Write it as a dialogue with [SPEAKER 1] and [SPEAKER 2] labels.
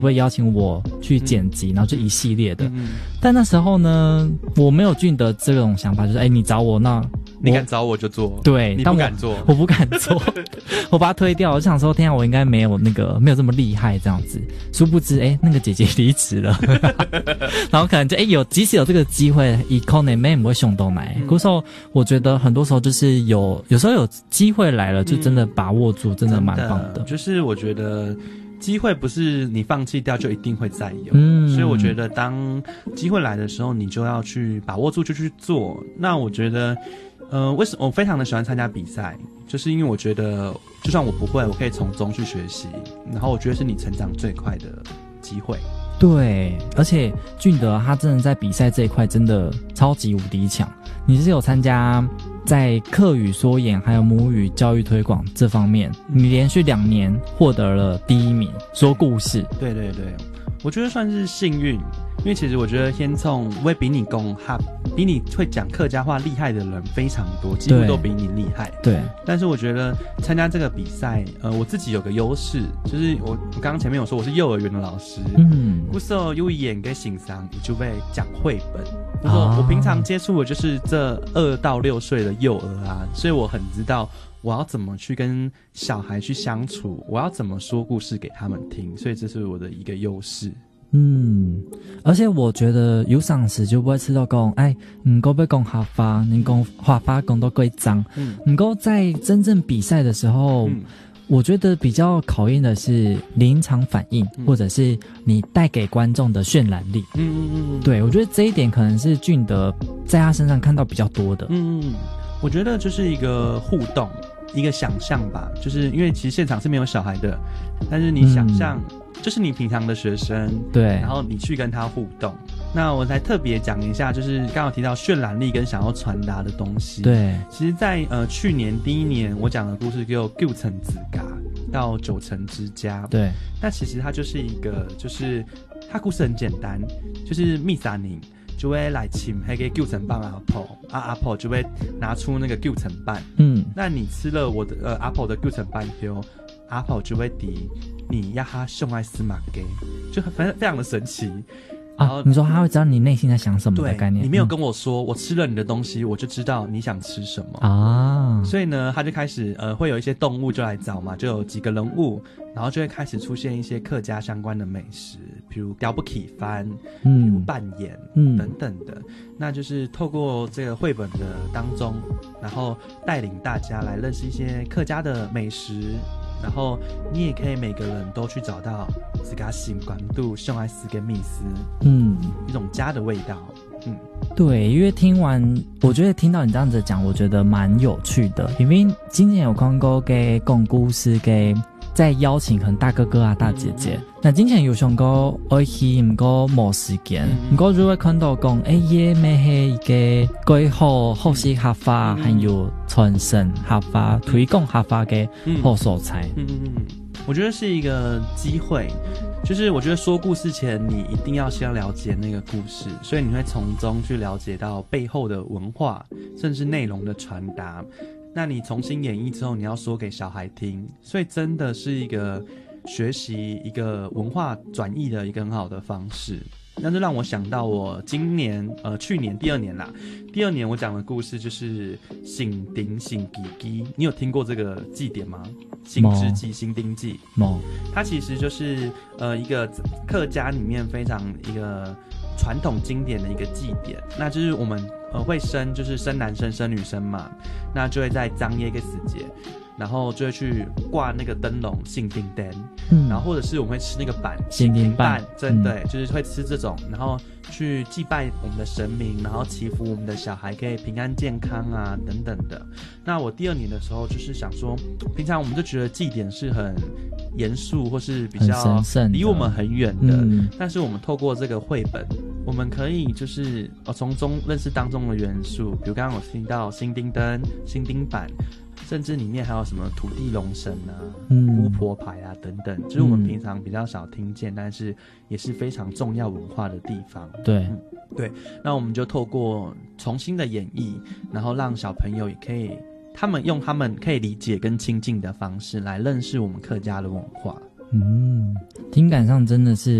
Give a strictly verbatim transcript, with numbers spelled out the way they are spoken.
[SPEAKER 1] 会邀请我去剪辑、嗯、然后就一系列的、嗯、但那时候呢我没有俊德这种想法，就是哎、欸，你找我那
[SPEAKER 2] 你敢找我就做，
[SPEAKER 1] 对，
[SPEAKER 2] 你不敢做，
[SPEAKER 1] 我, 我不敢做我把它推掉，我就想说天啊，我应该没有那个没有这么厉害这样子，殊不知哎、欸，那个姐姐离职了然后可能就哎、欸、有即使有这个机会以可能妹不会想到来，可是我觉得很多时候就是有有时候有机会来了就真的把握住、嗯、真的蛮棒的，
[SPEAKER 2] 就是我觉得机会不是你放弃掉就一定会再有，嗯，所以我觉得当机会来的时候，你就要去把握住，就去做。那我觉得，呃，为什么我非常的喜欢参加比赛，就是因为我觉得，就算我不会，我可以从中去学习，然后我觉得是你成长最快的机会。
[SPEAKER 1] 对，而且俊德他真的在比赛这一块真的超级无敌强。你是有参加在客语说演还有母语教育推广这方面，你连续两年获得了第一名，说故事。
[SPEAKER 2] 对对对，我觉得算是幸运，因为其实我觉得天聪会比你公哈，比你会讲客家话厉害的人非常多，几乎都比你厉害。
[SPEAKER 1] 对，
[SPEAKER 2] 但是我觉得参加这个比赛，呃，我自己有个优势，就是我我刚刚前面有说我是幼儿园的老师，嗯，不是有演给欣赏，你就被讲绘本。不过我平常接触的就是这二到六岁的幼儿啊，所以我很知道我要怎么去跟小孩去相处，我要怎么说故事给他们听，所以这是我的一个优势。
[SPEAKER 1] 嗯，而且我觉得有上时就不会吃到讲，哎，唔够被讲画法，你讲画法讲到规章，嗯，唔够在真正比赛的时候。嗯，我觉得比较考验的是临场反应、嗯、或者是你带给观众的渲染力。嗯嗯嗯，对，我觉得这一点可能是俊德在他身上看到比较多的。
[SPEAKER 2] 嗯嗯，我觉得就是一个互动，一个想象吧，就是因为其实现场是没有小孩的，但是你想象、嗯、就是你平常的学生，
[SPEAKER 1] 对，
[SPEAKER 2] 然后你去跟他互动。那我才特别讲一下，就是刚刚提到渲染力跟想要传达的东西。
[SPEAKER 1] 对，
[SPEAKER 2] 其实在呃去年第一年我讲的故事叫九层子嘎到九层之家。
[SPEAKER 1] 对，
[SPEAKER 2] 那其实它就是一个，就是它故事很简单，就是密萨宁就会来请那个九层半阿婆，啊阿婆就会拿出那个九层半，嗯，那你吃了我的呃阿婆的九层半后，阿婆就会抵你要他送爱司马给，就非常非常的神奇。
[SPEAKER 1] 然后、啊、你说他会知道你内心在想什么的概念？
[SPEAKER 2] 你没有跟我说、嗯、我吃了你的东西我就知道你想吃什么
[SPEAKER 1] 啊，
[SPEAKER 2] 所以呢他就开始呃会有一些动物就来找嘛，就有几个人物，然后就会开始出现一些客家相关的美食，比如雕不起翻，嗯，比如扮演，嗯等等的，那就是透过这个绘本的当中，然后带领大家来认识一些客家的美食，然后你也可以每个人都去找到自己习惯度上爱斯跟密斯，嗯，一种家的味道。嗯，
[SPEAKER 1] 对，因为听完我觉得听到你这样子讲我觉得蛮有趣的，因为今年有看过给讲故事给在邀请可能大哥哥啊大姐姐、嗯、那之前有想过我去不过没时间不过如果看到讲哎耶咩係一個最好學習客家還有傳承客家推廣客家嘅好素材。
[SPEAKER 2] 嗯嗯嗯，我覺得是一個機會，就是我覺得說故事前你一定要先了解那個故事，所以你會從中去了解到背後的文化甚至內容的傳達，那你重新演繹之後你要說給小孩聽，所以真的是一個學習一個文化轉譯的一個很好的方式。那就讓我想到我今年呃去年第二年啦，第二年我講的故事就是新丁新基基，你有聽過這個祭典嗎？新之祭新丁祭，它其實就是呃一個客家裡面非常一個傳統經典的一個祭典，那就是我們呃會生就是生男生生女生嘛，那就會在當夜一個時節，然後就會去掛那個燈籠信丁燈，嗯，然後或者是我們會吃那個板
[SPEAKER 1] 信丁板，
[SPEAKER 2] 真對、嗯，就是會吃這種，然後去祭拜我們的神明，然後祈福我們的小孩可以平安健康啊等等的。那我第二年的時候就是想說，平常我們就覺得祭典是很嚴肅或是比較離我們很遠的、嗯，但是我們透過這個繪本，我們可以就是呃從中認識當中的元素，比如剛剛我聽到新丁燈、新丁板，甚至裡面還有什麼土地龍神啊、嗯、巫婆牌啊等等，就是我們平常比較少聽見、嗯、但是也是非常重要文化的地方。
[SPEAKER 1] 對、
[SPEAKER 2] 嗯、對，那我們就透過重新的演繹，然後讓小朋友也可以他們用他們可以理解跟親近的方式來認識我們客家的文化。
[SPEAKER 1] 嗯，听感上真的是